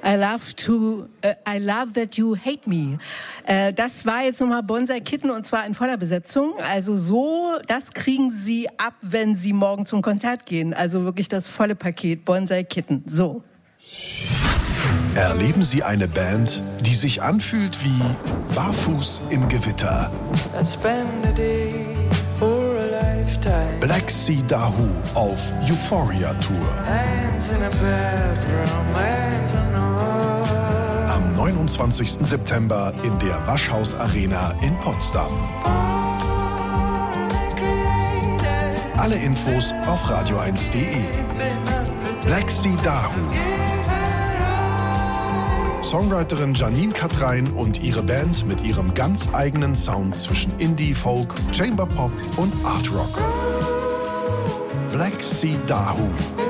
I love that you hate me. Das war jetzt nochmal Bonsai Kitten und zwar in voller Besetzung. Also so, das kriegen Sie ab, wenn Sie morgen zum Konzert gehen. Also wirklich das volle Paket Bonsai Kitten. So. Erleben Sie eine Band, die sich anfühlt wie Barfuß im Gewitter. Black Sea Dahoo auf Euphoria Tour. Am 29. September in der Waschhaus Arena in Potsdam. Alle Infos auf radio1.de. Black Sea Dahoo. Songwriterin Janine Katrein und ihre Band mit ihrem ganz eigenen Sound zwischen Indie, Folk, Chamber Pop und Art Rock. Black Sea Dahoo.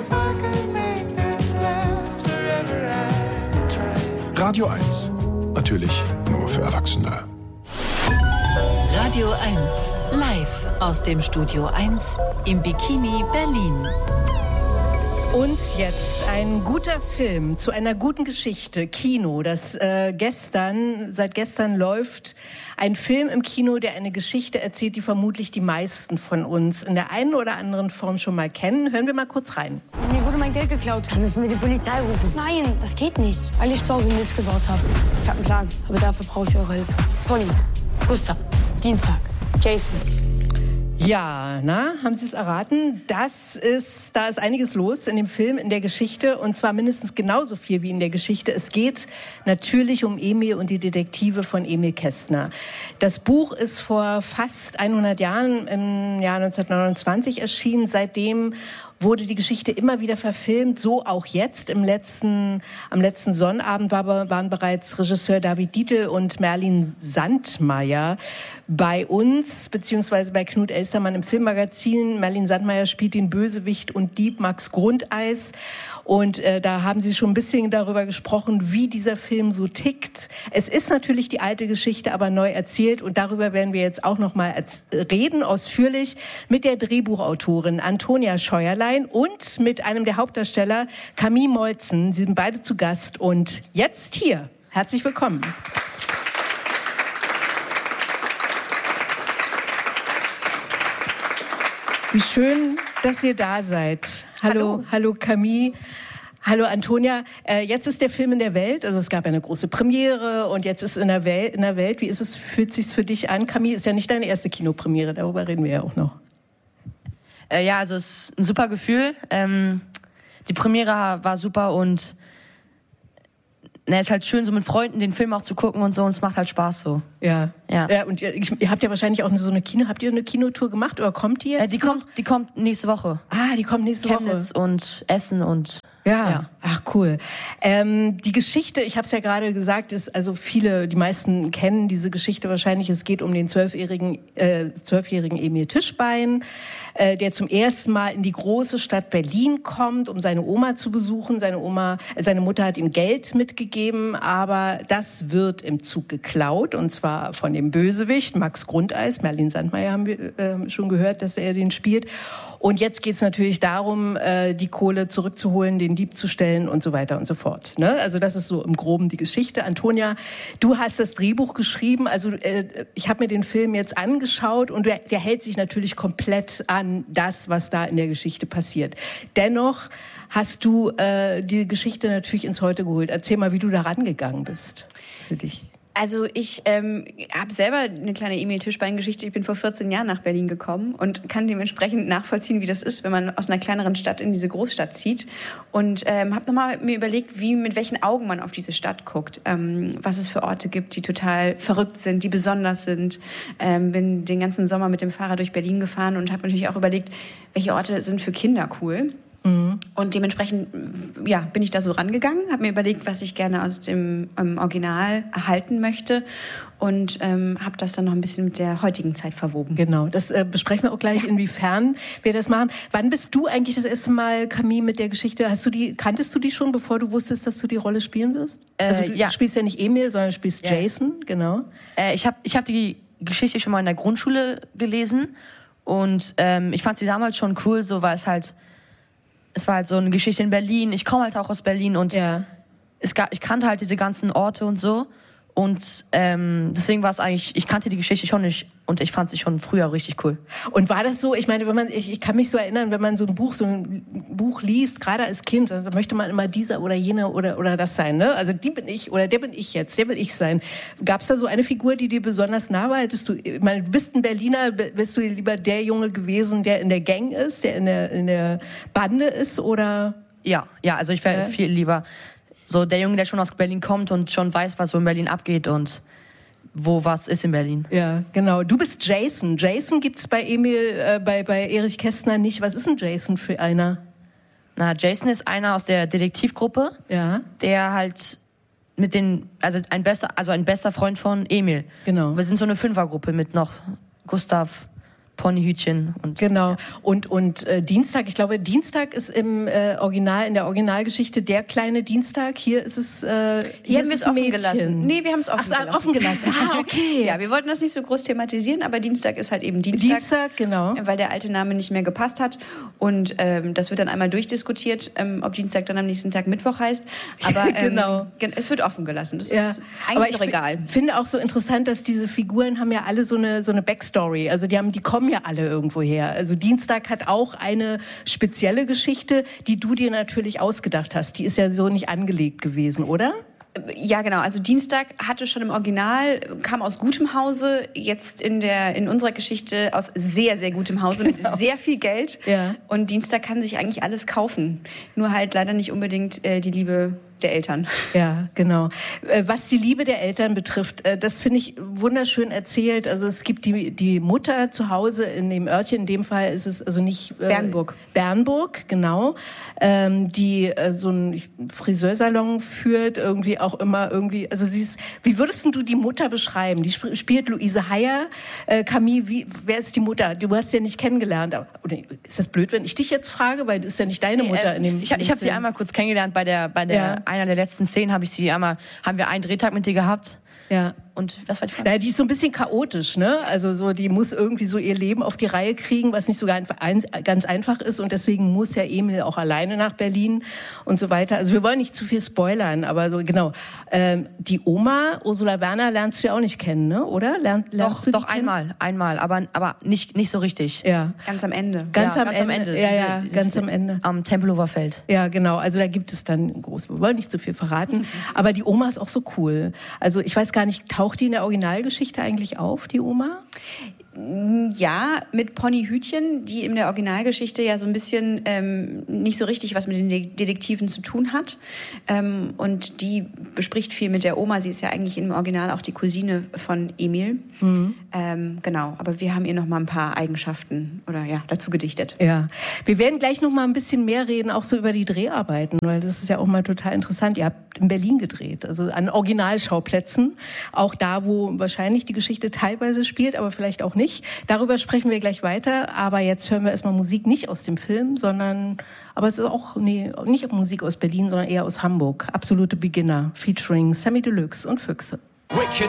Radio 1. Natürlich nur für Erwachsene. Radio 1. Live aus dem Studio 1 im Bikini Berlin. Und jetzt ein guter Film zu einer guten Geschichte, Kino. Das seit gestern läuft ein Film im Kino, der eine Geschichte erzählt, die vermutlich die meisten von uns in der einen oder anderen Form schon mal kennen. Hören wir mal kurz rein. Mir wurde mein Geld geklaut. Dann müssen wir die Polizei rufen. Nein, das geht nicht, weil ich zu Hause Mist gebaut habe. Ich habe einen Plan, aber dafür brauche ich eure Hilfe. Conny, Gustav, Dienstag, Jason. Ja, haben Sie es erraten? Da ist einiges los in dem Film, in der Geschichte, und zwar mindestens genauso viel wie in der Geschichte. Es geht natürlich um Emil und die Detektive von Emil Kästner. Das Buch ist vor fast 100 Jahren, im Jahr 1929 erschienen. Seitdem wurde die Geschichte immer wieder verfilmt, so auch jetzt. Am letzten Sonnabend waren bereits Regisseur David Dietl und Merlin Sandmeier bei uns, beziehungsweise bei Knut Elstermann im Filmmagazin. Merlin Sandmeier spielt den Bösewicht und Dieb Max Grundeis. Und da haben Sie schon ein bisschen darüber gesprochen, wie dieser Film so tickt. Es ist natürlich die alte Geschichte, aber neu erzählt. Und darüber werden wir jetzt auch noch mal reden, ausführlich, mit der Drehbuchautorin Antonia Scheuerlein und mit einem der Hauptdarsteller, Camille Molzen. Sie sind beide zu Gast. Und jetzt hier. Herzlich willkommen. Wie schön, dass ihr da seid. Hallo Camille. Hallo Antonia. Jetzt ist der Film in der Welt. Also es gab eine große Premiere und jetzt ist in der Welt. Wie ist es? Fühlt sich's für dich an? Camille, ist ja nicht deine erste Kinopremiere. Darüber reden wir ja auch noch. Ja, also es ist ein super Gefühl. Die Premiere war super und es ist halt schön, so mit Freunden den Film auch zu gucken und so, und es macht halt Spaß so. Ja. Und ihr habt ja wahrscheinlich auch habt ihr eine Kinotour gemacht oder kommt die jetzt? Die kommt nächste Woche. Die kommt nächste Chemnitz Woche. Und Essen und ja. Ach cool. Die Geschichte, ich habe es ja gerade gesagt, ist also die meisten kennen diese Geschichte wahrscheinlich. Es geht um den 12-jährigen Emil Tischbein, der zum ersten Mal in die große Stadt Berlin kommt, um seine Oma zu besuchen. Seine Mutter hat ihm Geld mitgegeben, aber das wird im Zug geklaut, und zwar von dem Bösewicht Max Grundeis. Merlin Sandmeier haben wir schon gehört, dass er den spielt. Und jetzt geht's natürlich darum, die Kohle zurückzuholen, den Dieb zu stellen und so weiter und so fort. Ne? Also das ist so im Groben die Geschichte. Antonia, du hast das Drehbuch geschrieben. Also ich habe mir den Film jetzt angeschaut und der hält sich natürlich komplett an das, was da in der Geschichte passiert. Dennoch hast du die Geschichte natürlich ins Heute geholt. Erzähl mal, wie du da rangegangen bist für dich. Also ich habe selber eine kleine Emil Tischbein-Geschichte. Ich bin vor 14 Jahren nach Berlin gekommen und kann dementsprechend nachvollziehen, wie das ist, wenn man aus einer kleineren Stadt in diese Großstadt zieht. Und habe nochmal mir überlegt, mit welchen Augen man auf diese Stadt guckt. Was es für Orte gibt, die total verrückt sind, die besonders sind. Bin den ganzen Sommer mit dem Fahrrad durch Berlin gefahren und habe natürlich auch überlegt, welche Orte sind für Kinder cool. Und dementsprechend bin ich da so rangegangen, habe mir überlegt, was ich gerne aus dem Original erhalten möchte und habe das dann noch ein bisschen mit der heutigen Zeit verwoben. Genau, das besprechen wir auch gleich, inwiefern wir das machen. Wann bist du eigentlich das erste Mal, Camille, mit der Geschichte? Kanntest du die schon, bevor du wusstest, dass du die Rolle spielen wirst? Also du spielst ja nicht Emil, sondern du spielst Jason, genau. Ich hab die Geschichte schon mal in der Grundschule gelesen und ich fand sie damals schon cool, so weil es war halt so eine Geschichte in Berlin. Ich komme halt auch aus Berlin und ich kannte halt diese ganzen Orte und so. Und deswegen war es eigentlich, ich kannte die Geschichte schon nicht und ich fand sie schon früher richtig cool. Und war das so, ich meine, ich kann mich so erinnern, wenn man so ein Buch liest, gerade als Kind, dann möchte man immer dieser oder jener oder das sein, ne? Also die bin ich oder der bin ich jetzt, der will ich sein. Gab es da so eine Figur, die dir besonders nah war? Ich meine, du bist ein Berliner, bist du lieber der Junge gewesen, der in der Gang ist, der in der Bande ist, oder? Ja, also ich wäre viel lieber so der Junge, der schon aus Berlin kommt und schon weiß, was so in Berlin abgeht und wo was ist in Berlin. Ja, genau. Du bist Jason. Jason gibt's bei bei Erich Kästner nicht. Was ist denn Jason für einer? Na, Jason ist einer aus der Detektivgruppe, der halt ein bester Freund von Emil. Genau. Wir sind so eine Fünfergruppe mit noch Gustav, Ponyhütchen und genau. Ja. Und Dienstag, ich glaube, Dienstag ist in der Originalgeschichte der kleine Dienstag. Hier ist es hier haben wir es offen gelassen. Nee, wir haben es offen gelassen. Ah, okay. Ja, wir wollten das nicht so groß thematisieren, aber Dienstag ist halt eben Dienstag. Dienstag, genau. Weil der alte Name nicht mehr gepasst hat. Und das wird dann einmal durchdiskutiert, ob Dienstag dann am nächsten Tag Mittwoch heißt. Aber genau. Es wird offen gelassen. Das ist eigentlich doch egal. Ich finde auch so interessant, dass diese Figuren haben ja alle so eine Backstory. Also die kommen ja alle irgendwo her. Also Dienstag hat auch eine spezielle Geschichte, die du dir natürlich ausgedacht hast. Die ist ja so nicht angelegt gewesen, oder? Ja, genau. Also Dienstag hatte schon im Original, kam aus gutem Hause, jetzt in unserer Geschichte aus sehr, sehr gutem Hause mit sehr viel Geld. Ja. Und Dienstag kann sich eigentlich alles kaufen. Nur halt leider nicht unbedingt die Liebe der Eltern. Ja, genau. Was die Liebe der Eltern betrifft, das finde ich wunderschön erzählt. Also es gibt die Mutter zu Hause in dem Örtchen, in dem Fall ist es also nicht... Bernburg. Bernburg, genau. Die so einen Friseursalon führt, irgendwie auch immer irgendwie... Also wie würdest du die Mutter beschreiben? Die spielt Luise Heyer. Camille, wer ist die Mutter? Du hast sie ja nicht kennengelernt. Oder ist das blöd, wenn ich dich jetzt frage? Weil das ist ja nicht deine Mutter in dem Ich habe sie einmal kurz kennengelernt bei einer der letzten Szenen haben wir einen Drehtag mit dir gehabt. Ja. Und was war die Frage? Die ist so ein bisschen chaotisch, ne? Also die muss irgendwie so ihr Leben auf die Reihe kriegen, was nicht so ganz einfach ist. Und deswegen muss ja Emil auch alleine nach Berlin und so weiter. Also wir wollen nicht zu viel spoilern, aber so genau. Die Oma, Ursula Werner, lernst du ja auch nicht kennen, ne? Oder? Lernst du doch einmal, aber nicht so richtig. Ja. Ganz am Ende. Ganz am Ende. Ja, ganz am Ende. Am Tempelhofer Feld. Ja, genau. Also da gibt es dann wir wollen nicht zu viel verraten. Aber die Oma ist auch so cool. Also ich weiß gar nicht, taucht die in der Originalgeschichte eigentlich auf, die Oma? Ja, mit Ponyhütchen, die in der Originalgeschichte ja so ein bisschen nicht so richtig was mit den Detektiven zu tun hat. Und die bespricht viel mit der Oma. Sie ist ja eigentlich im Original auch die Cousine von Emil. Mhm. Genau, aber wir haben ihr noch mal ein paar Eigenschaften dazu gedichtet. Ja, wir werden gleich noch mal ein bisschen mehr reden, auch so über die Dreharbeiten, weil das ist ja auch mal total interessant. Ihr habt in Berlin gedreht, also an Originalschauplätzen. Auch da, wo wahrscheinlich die Geschichte teilweise spielt, aber vielleicht auch nicht. Darüber sprechen wir gleich weiter, aber jetzt hören wir erstmal Musik nicht aus dem Film, aber es ist auch nicht Musik aus Berlin, sondern eher aus Hamburg. Absolute Beginner, featuring Sammy Deluxe und Füchse.